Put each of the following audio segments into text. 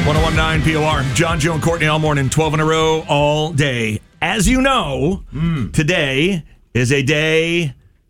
1019 POR. John, Joe, and Courtney all morning, 12 in a row, all day. As you know, today is a day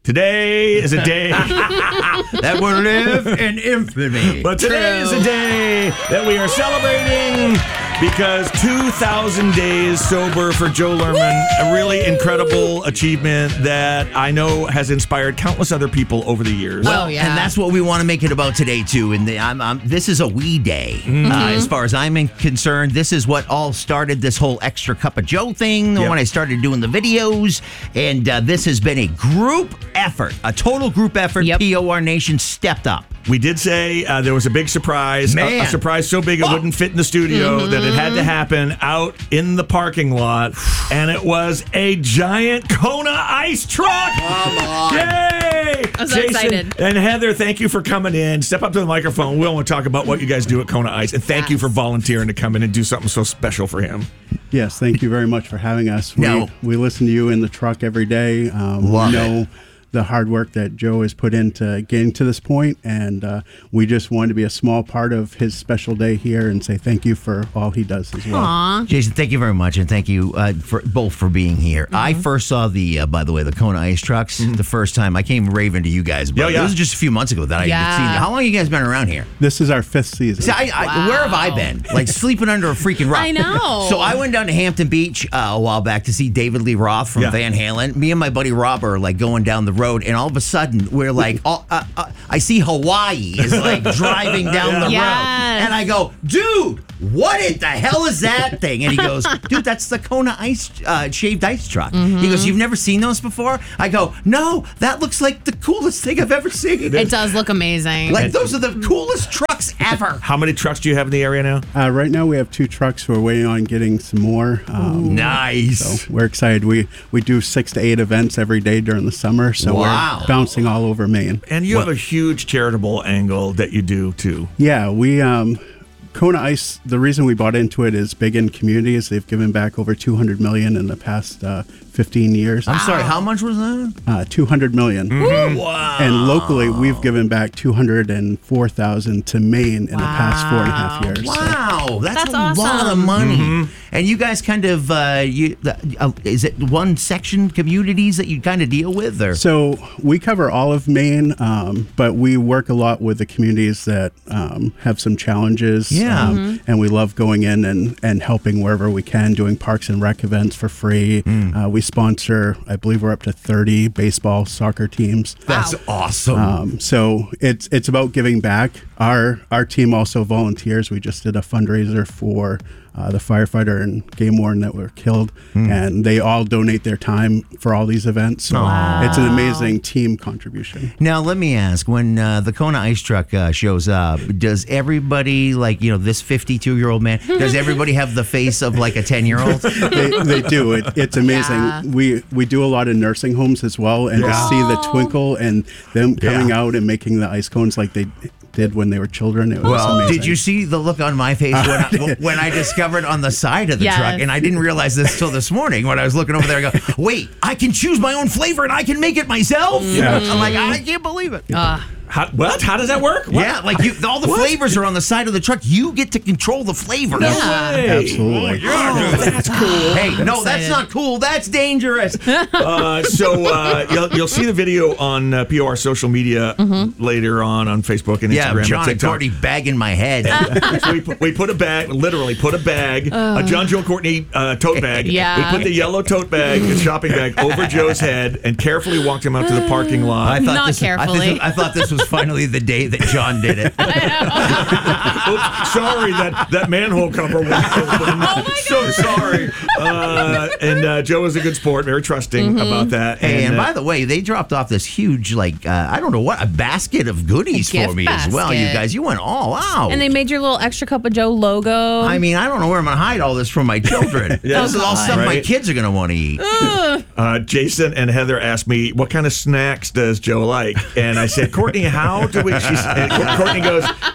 that will live in infamy. But today is a day that we are celebrating because 2,000 days sober for Joe Lerman, a really incredible achievement that I know has inspired countless other people over the years. Well, and that's what we want to make it about today, too. And this is a we day. As far as I'm concerned, this is what all started this whole extra cup of Joe thing when I started doing the videos. And this has been a group effort, a total group effort. POR Nation stepped up. We did say there was a big surprise, a surprise so big it wouldn't fit in the studio that it had to happen out in the parking lot, and it was a giant Kona ice truck. Come on. Yay! I'm so excited. And Heather, thank you for coming in. Step up to the microphone. We want to talk about what you guys do at Kona Ice, and thank you for volunteering to come in and do something so special for him. Yes, thank you very much for having us. We listen to you in the truck every day. Love it. The hard work that Joe has put into getting to this point, and we just wanted to be a small part of his special day here and say thank you for all he does as well. Aww. Jason, thank you very much, and thank you for both for being here. I first saw by the way, the Kona ice trucks the first time. I came raving to you guys, but it was just a few months ago that I had seen you. How long have you guys been around here? This is our 5th season. See, where have I been? Like sleeping under a freaking rock. I know. So I went down to Hampton Beach a while back to see David Lee Roth from Van Halen. Me and my buddy Rob are like going down the road, and all of a sudden we're like, I see Hawaii is like driving down the road, and I go, dude, what in the hell is that thing? And he goes, dude, that's the Kona ice shaved ice truck. He goes, you've never seen those before? I go, no, that looks like the coolest thing I've ever seen. It does look amazing. Like those are the coolest trucks ever. How many trucks do you have in the area now? Right now we have 2 trucks. We're waiting on getting some more. Nice. So we're excited. We do 6 to 8 events every day during the summer, so we're bouncing all over Maine. And you have a huge charitable angle that you do too. Yeah, we Kona Ice, the reason we bought into it is big in communities. They've given back over $200 million in the past 15 years. I'm sorry, how much was that? $200 million. Wow. And locally, we've given back $204,000 to Maine in the past 4.5 years. Wow, that's a awesome. lot of money. And you guys kind of, is it one section communities that you kind of deal with? Or? So we cover all of Maine, but we work a lot with the communities that have some challenges. And we love going in and helping wherever we can, doing parks and rec events for free. We sponsor, I believe we're up to 30 baseball, soccer teams. That's awesome. So it's about giving back. Our team also volunteers. We just did a fundraiser for the firefighter and game warden that were killed, and they all donate their time for all these events. So it's an amazing team contribution. Now, let me ask, when the Kona ice truck shows up, does everybody, like, this 52-year-old man, does everybody have the face of like a 10-year-old? They do. It's amazing. Yeah. We do a lot of nursing homes as well, and to see the twinkle and them coming out and making the ice cones like they did when they were children. It was amazing. Did you see the look on my face when I discovered on the side of the truck, and I didn't realize this till this morning when I was looking over there, I go, wait, I can choose my own flavor and I can make it myself? I'm like, I can't believe it. What? How does that work? What? Yeah, like all the flavors are on the side of the truck. You get to control the flavors. No way. Absolutely. That's cool. Hey, no, that's not cool. That's dangerous. So you'll see the video on POR social media later on Facebook and Instagram. Yeah, John and and Courtney bagging my head. So we put a bag, literally put a bag, a John, Joe, and Courtney tote bag. Yeah. We put the yellow tote bag, the shopping bag, over Joe's head and carefully walked him out to the parking lot. Carefully. I thought this was finally the day that John did it. Oops, sorry, that manhole cover was open. Oh my so sorry. And Joe was a good sport, very trusting about that. Hey, and by the way, they dropped off this huge, I don't know what, a basket of goodies for me as well. You guys, you went all out. And they made your little Extra Cup of Joe logo. I mean, I don't know where I'm going to hide all this from my children. This is all stuff my kids are going to want to eat. Jason and Heather asked me, what kind of snacks does Joe like? And I said, Courtney, how do we... Courtney goes,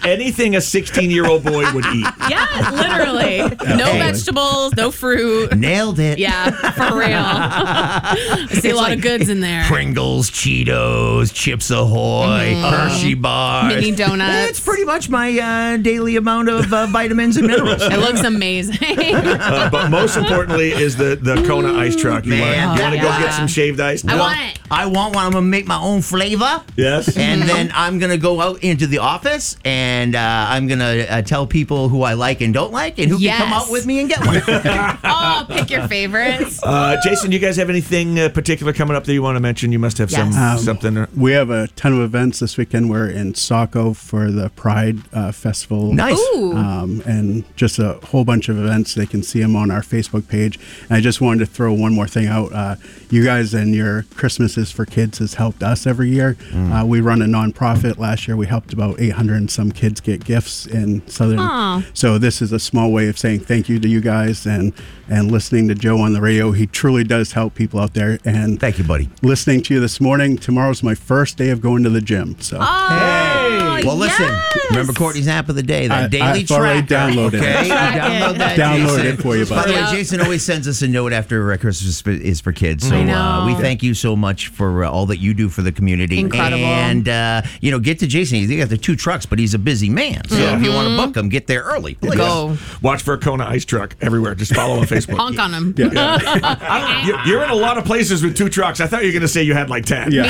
anything a 16-year-old boy would eat. Yeah, literally. No vegetables, no fruit. Nailed it. Yeah, for real. I see a lot of goods in there. Pringles, Cheetos, Chips Ahoy, Hershey bars. Mini donuts. It's pretty much my daily amount of vitamins and minerals. It looks amazing. But most importantly is the Kona ice truck. You want to go get some shaved ice? I want it. I want one. I'm going to make my own flavor. Yes. And then I'm going to go out into the office and I'm going to tell people who I like and don't like and who can come out with me and get one. Oh, pick your favorites. Jason, you guys have anything particular coming up that you want to mention? You must have something. We have a ton of events this weekend. We're in Saco for the Pride Festival. Nice. And just a whole bunch of events. They can see them on our Facebook page. And I just wanted to throw one more thing out. You guys and your Christmases for Kids has helped us every year. We run a nonprofit. Last year we helped about 800 and some kids get gifts in Southern. Aww. So this is a small way of saying thank you to you guys and listening to Joe on the radio. He truly does help people out there. And thank you, buddy. Listening to you this morning. Tomorrow's my first day of going to the gym. So hey, well, listen. Remember Courtney's app of the day, that daily tracker. I've already downloaded it. Okay, download that. Download it for you, buddy. By the way, Jason always sends us a note after Christmas is for Kids. So we thank you so much for all that you do for the community. Incredible. And get to Jason. He's got the 2 trucks, but he's a busy man. So if you want to book him, get there early. Please. Go. Watch for a Kona ice truck everywhere. Just follow on Facebook. Honk on him. You're in a lot of places with 2 trucks. I thought you were going to say you had like 10. Yeah. Me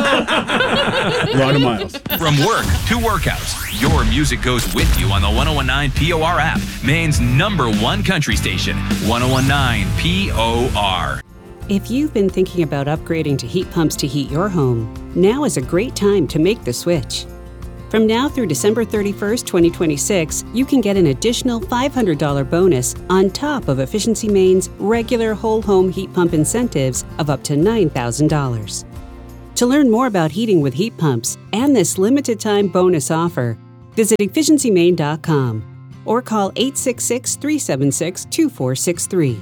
too. A lot of miles. From work to workouts, your music goes with you on the 1019 POR app, Maine's #1 country station, 1019 POR. If you've been thinking about upgrading to heat pumps to heat your home, now is a great time to make the switch. From now through December 31st, 2026, you can get an additional $500 bonus on top of Efficiency Maine's regular whole home heat pump incentives of up to $9,000. To learn more about heating with heat pumps and this limited time bonus offer, visit efficiencymaine.com or call 866-376-2463.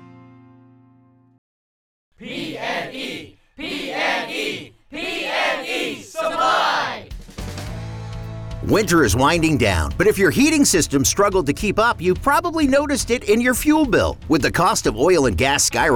PNE Supply! Winter is winding down, but if your heating system struggled to keep up, you probably noticed it in your fuel bill. With the cost of oil and gas skyrocketing,